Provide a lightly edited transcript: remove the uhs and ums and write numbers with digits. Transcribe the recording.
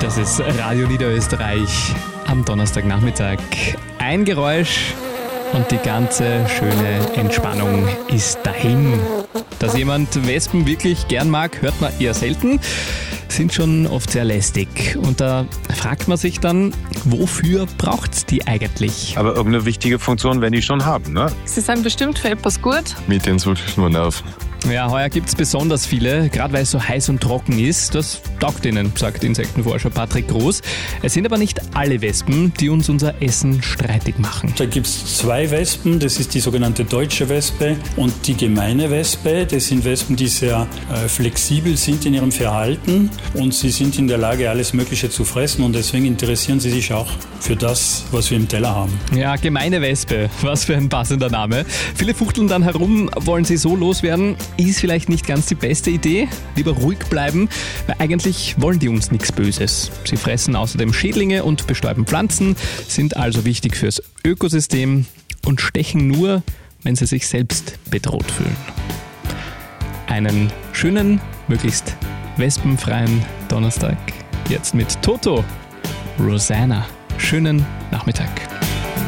Das ist Radio Niederösterreich am Donnerstagnachmittag. Ein Geräusch und die ganze schöne Entspannung ist dahin. Dass jemand Wespen wirklich gern mag, hört man eher selten. Sind schon oft sehr lästig. Und da fragt man sich dann, wofür braucht es die eigentlich? Aber irgendeine wichtige Funktion werden die schon haben, ne? Sie sind bestimmt für etwas gut. Mit denen soll ich nur nerven. Ja, heuer gibt es besonders viele, gerade weil es so heiß und trocken ist. Das taugt ihnen, sagt Insektenforscher Patrick Groß. Es sind aber nicht alle Wespen, die uns unser Essen streitig machen. Da gibt es zwei Wespen, das ist die sogenannte deutsche Wespe und die gemeine Wespe. Das sind Wespen, die sehr flexibel sind in ihrem Verhalten und sie sind in der Lage, alles Mögliche zu fressen und deswegen interessieren sie sich auch für das, was wir im Teller haben. Ja, gemeine Wespe, was für ein passender Name. Viele fuchteln dann herum, wollen sie so loswerden. Ist vielleicht nicht ganz die beste Idee. Lieber ruhig bleiben, weil eigentlich wollen die uns nichts Böses. Sie fressen außerdem Schädlinge und bestäuben Pflanzen, sind also wichtig fürs Ökosystem und stechen nur, wenn sie sich selbst bedroht fühlen. Einen schönen, möglichst wespenfreien Donnerstag. Jetzt mit Toto, Rosanna. Schönen Nachmittag.